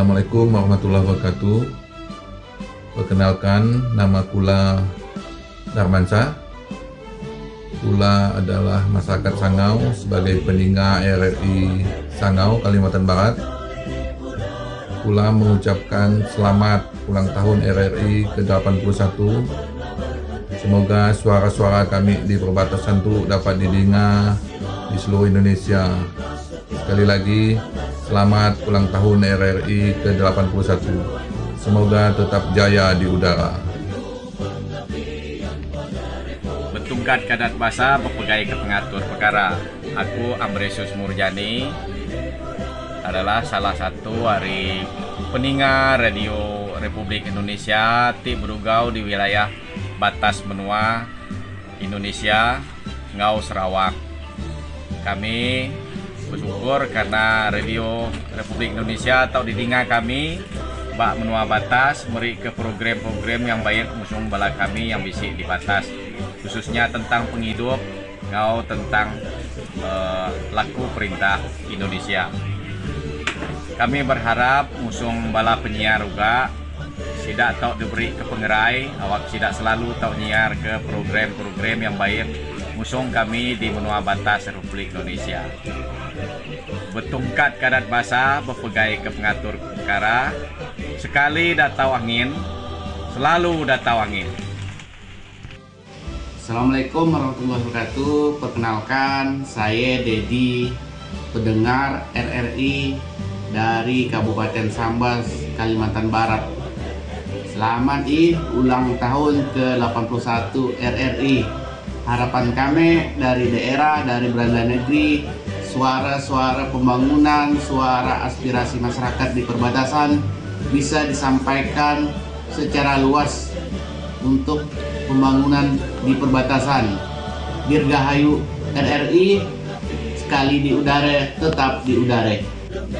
Assalamualaikum warahmatullahi wabarakatuh. Perkenalkan, nama Kula Darmansa. Kula adalah masyarakat Sangau sebagai peninggal RRI Sangau, Kalimantan Barat. Kula mengucapkan selamat ulang tahun RRI ke-81. Semoga suara-suara kami di perbatasan itu dapat didengar di seluruh Indonesia. Sekali lagi, selamat ulang tahun RRI ke-81. Semoga tetap jaya di udara. Betungkat Kadat Basa Pepegai ke Pengatur Perkara. Aku Ambresius Murjani adalah salah satu dari pendengar Radio Republik Indonesia ti berugau di wilayah batas benua Indonesia, Ngau Sarawak. Kami bersyukur karena Radio Republik Indonesia atau didengar kami bak menua batas meri ke program-program yang baik musung bala kami yang bisik di batas, khususnya tentang penghidup ngau tentang laku perintah Indonesia. Kami berharap musung bala penyiar juga tidak tahu diberi ke pengerai, awak tidak selalu tahu nyiar ke program-program yang baik musung kami di menua batas Republik Indonesia. Betungkat Kadat Basa Pepegai ke Pengatur Perkara. Sekali datau angin, selalu datau angin. Assalamualaikum warahmatullahi wabarakatuh. Perkenalkan, saya Dedi, pendengar RRI dari Kabupaten Sambas, Kalimantan Barat. Selamat ulang tahun ke-81 RRI. Harapan kami dari daerah, dari Belanda Negeri, suara-suara pembangunan, suara aspirasi masyarakat di perbatasan bisa disampaikan secara luas untuk pembangunan di perbatasan. Dirgahayu RRI, sekali di udara tetap di udara.